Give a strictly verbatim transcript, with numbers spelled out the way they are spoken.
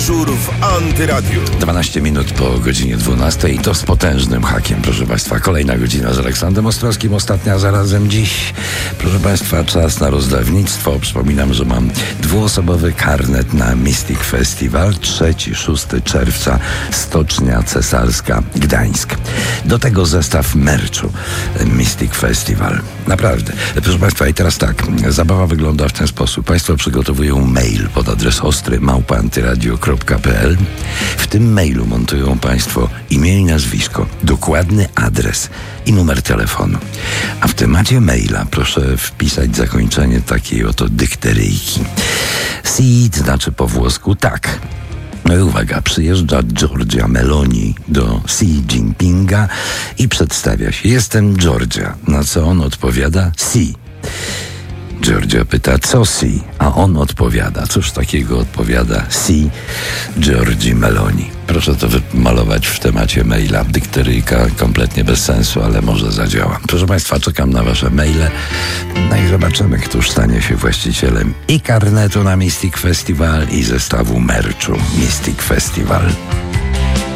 Dyżur w Antyradiu. dwanaście minut po godzinie dwunastej i to z potężnym hakiem, proszę Państwa. Kolejna godzina z Aleksandrem Ostrowskim, ostatnia zarazem dziś. Proszę Państwa, czas na rozdawnictwo. Przypominam, że mam dwuosobowy karnet na Mystic Festival. trzeciego szóstego czerwca, Stocznia Cesarska, Gdańsk. Do tego zestaw merchu Mystic Festival. Naprawdę. Proszę Państwa, i teraz tak, zabawa wygląda w ten sposób. Państwo przygotowują mail pod adres ostry małpa antyradio kropka p l. W tym mailu montują Państwo imię i nazwisko, dokładny adres i numer telefonu. A w temacie maila proszę wpisać zakończenie takiej oto dykteryjki. Si znaczy po włosku tak. No i uwaga, przyjeżdża Giorgia Meloni do Xi Jinpinga i przedstawia się. Jestem Giorgia. Na co on odpowiada? Si. Giorgia pyta, co si? A on odpowiada. Cóż takiego odpowiada si Giorgii Meloni? Proszę to wymalować w temacie maila. Dykteryjka kompletnie bez sensu, ale może zadziała. Proszę Państwa, czekam na Wasze maile. No i zobaczymy, któż stanie się właścicielem i karnetu na Mystic Festival, i zestawu merchu Mystic Festival.